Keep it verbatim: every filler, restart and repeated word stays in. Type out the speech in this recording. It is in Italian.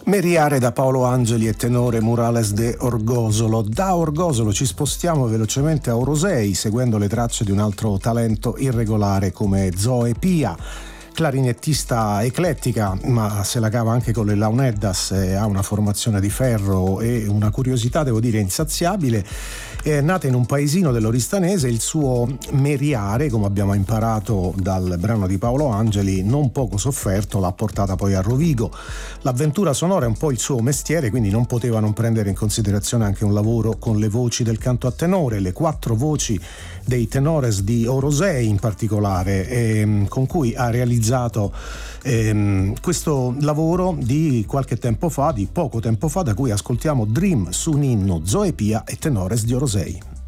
Meriare da Paolo Angeli e tenore Murales de Orgosolo. Da Orgosolo ci spostiamo velocemente a Orosei, seguendo le tracce di un altro talento irregolare come Zoe Pia. Clarinettista eclettica, ma se la cava anche con le launeddas, eh, ha una formazione di ferro e una curiosità, devo dire, insaziabile. È nata in un paesino dell'Oristanese. Il suo meriare, come abbiamo imparato dal brano di Paolo Angeli, non poco sofferto, l'ha portata poi a Rovigo. L'avventura sonora è un po' il suo mestiere, quindi non poteva non prendere in considerazione anche un lavoro con le voci del canto a tenore, le quattro voci dei tenores di Orosei in particolare, ehm, con cui ha realizzato ehm, questo lavoro di qualche tempo fa, di poco tempo fa, da cui ascoltiamo Dream su un inno Zoe Pia e tenores di Orosei.